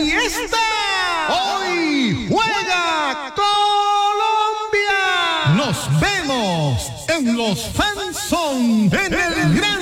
fiesta. Hoy juega Colombia. Nos vemos en los Fanzone en el Gran